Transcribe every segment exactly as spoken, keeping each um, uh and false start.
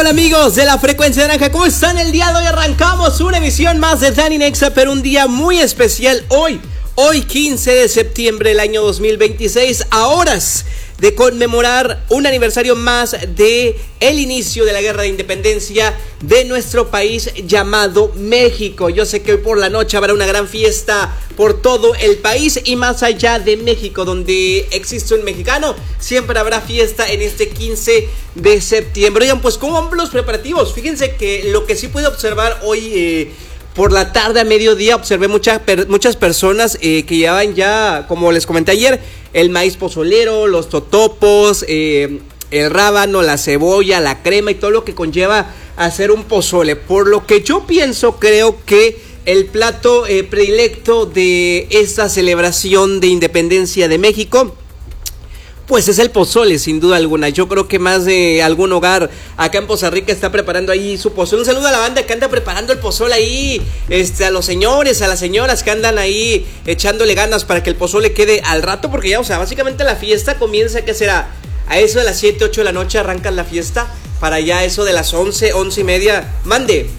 Hola amigos de la Frecuencia Naranja, ¿cómo están el día de hoy? Arrancamos una emisión más de Dani Nexa, pero un día muy especial hoy. Hoy quince de septiembre del año dos mil veintiséis, a horas de conmemorar un aniversario más de el inicio de la guerra de independencia de nuestro país llamado México. Yo sé que hoy por la noche habrá una gran fiesta por todo el país y más allá de México, donde existe un mexicano, siempre habrá fiesta en este quince de septiembre. Oigan, pues ¿cómo van los preparativos? Fíjense que lo que sí pude observar hoy eh, por la tarde a mediodía, observé muchas per, muchas personas eh, que llevaban ya, como les comenté ayer, el maíz pozolero, los totopos, eh, el rábano, la cebolla, la crema y todo lo que conlleva hacer un pozole. Por lo que yo pienso, creo que el plato eh, predilecto de esta celebración de independencia de México, pues es el pozole, sin duda alguna. Yo creo que más de algún hogar acá en Poza Rica está preparando ahí su pozole. Un saludo a la banda que anda preparando el pozole ahí, este, a los señores, a las señoras que andan ahí echándole ganas para que el pozole quede al rato, porque ya, o sea, básicamente la fiesta comienza, ¿qué será? A eso de las siete, ocho de la noche arrancan la fiesta, para ya eso de las once, once y media. Mande.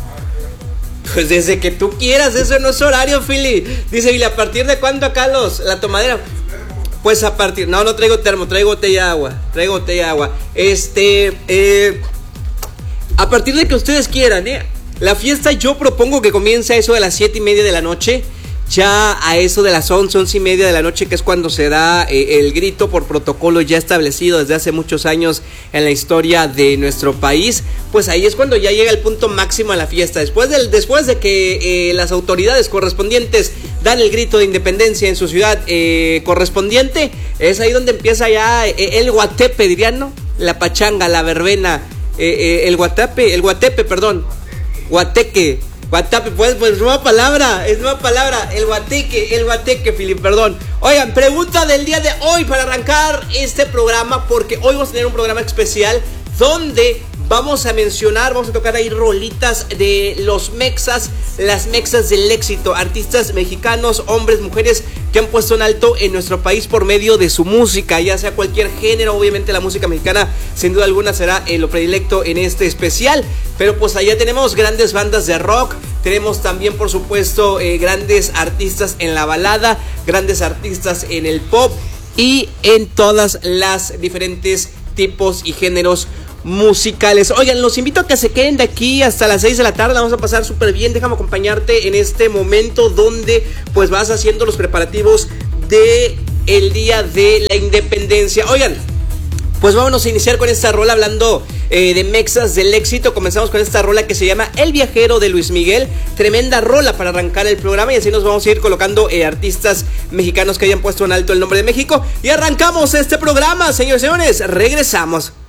Pues desde que tú quieras, eso no es horario, Philly. Dice Philly, ¿a partir de cuándo acá los, la tomadera? Pues a partir, no, no traigo termo, traigo botella de agua, traigo botella de agua. Este, eh, a partir de que ustedes quieran, eh. La fiesta yo propongo que comience a eso de las siete y media de la noche. Ya a eso de las once, once y media de la noche, que es cuando se da eh, el grito por protocolo ya establecido desde hace muchos años en la historia de nuestro país. Pues ahí es cuando ya llega el punto máximo de la fiesta. Después de, después de que eh, las autoridades correspondientes dan el grito de independencia en su ciudad eh, correspondiente, es ahí donde empieza ya eh, el guatepe, dirían, ¿no? La pachanga, la verbena, eh, eh, el guatepe, el guatepe, perdón, guateque. Guatape, pues, pues, nueva palabra, es nueva palabra, el guateque, el guateque, Filip, perdón. Oigan, pregunta del día de hoy para arrancar este programa, porque hoy vamos a tener un programa especial donde vamos a mencionar, vamos a tocar ahí rolitas de los mexas, las mexas del éxito, artistas mexicanos, hombres, mujeres que han puesto en alto en nuestro país por medio de su música, ya sea cualquier género. Obviamente la música mexicana sin duda alguna será eh, lo predilecto en este especial, pero pues allá tenemos grandes bandas de rock, tenemos también por supuesto eh, grandes artistas en la balada, grandes artistas en el pop y en todas las diferentes tipos y géneros musicales. Oigan, los invito a que se queden de aquí hasta las seis de la tarde, la vamos a pasar súper bien. Déjame acompañarte en este momento donde pues vas haciendo los preparativos de el día de la independencia. Oigan, pues vámonos a iniciar con esta rola hablando eh, de mexas del éxito. Comenzamos con esta rola que se llama El Viajero de Luis Miguel. Tremenda rola para arrancar el programa y así nos vamos a ir colocando eh, artistas mexicanos que hayan puesto en alto el nombre de México. Y arrancamos este programa, señores y señores, regresamos.